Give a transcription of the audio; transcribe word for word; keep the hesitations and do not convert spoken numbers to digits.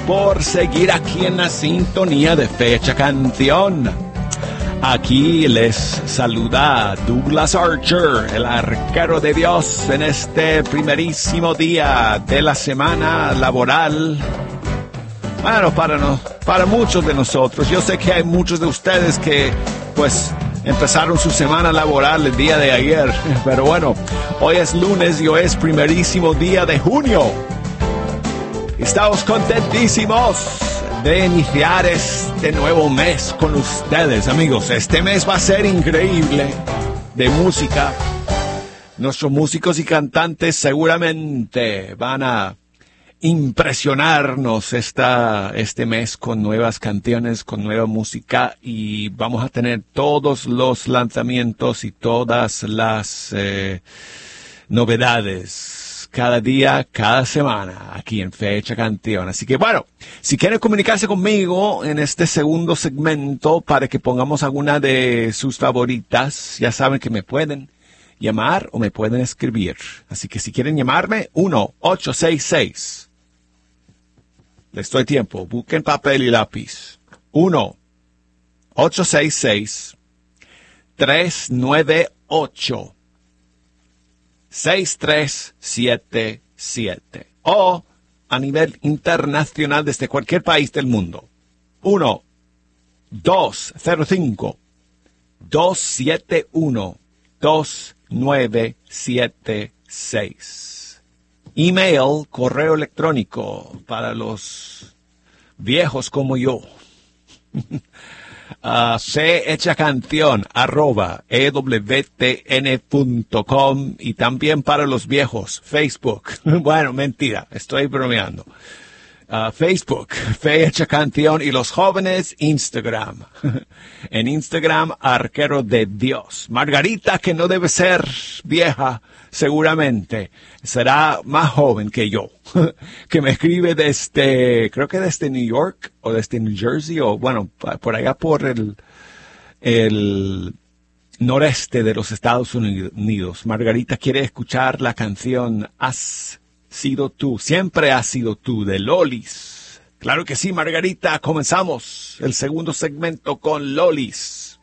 por seguir aquí en la sintonía de Fecha Canción. Aquí les saluda Douglas Archer, el arquero de Dios, en este primerísimo día de la semana laboral. Bueno, para, no, para muchos de nosotros, yo sé que hay muchos de ustedes que, pues, empezaron su semana laboral el día de ayer. Pero bueno, hoy es lunes y hoy es primerísimo día de junio. Estamos contentísimos de iniciar este nuevo mes con ustedes, amigos. Este mes va a ser increíble de música. Nuestros músicos y cantantes seguramente van a impresionarnos esta, este mes con nuevas canciones, con nueva música, y vamos a tener todos los lanzamientos y todas las eh, novedades cada día, cada semana, aquí en Fecha Canción. Así que bueno, si quieren comunicarse conmigo en este segundo segmento para que pongamos alguna de sus favoritas, ya saben que me pueden llamar o me pueden escribir. Así que si quieren llamarme, uno ocho seis seis. Les doy tiempo, busquen papel y lápiz. uno ocho seis seis, tres nueve ocho, seis tres siete siete. O a nivel internacional desde cualquier país del mundo. uno dos cero cinco, dos siete uno, dos nueve siete seis. Email, correo electrónico para los viejos como yo. uh, fechacanción arroba e w t n punto com, y también para los viejos, Facebook. Bueno, mentira, estoy bromeando. Uh, Facebook, Fecha Canción, y los jóvenes, Instagram. En Instagram, Arquero de Dios. Margarita, que no debe ser vieja, seguramente será más joven que yo, que me escribe desde, creo que desde New York, o desde New Jersey, o bueno, por allá por el, el noreste de los Estados Unidos. Margarita quiere escuchar la canción Has sido tú, siempre has sido tú, de Lolis. Claro que sí, Margarita. Comenzamos el segundo segmento con Lolis.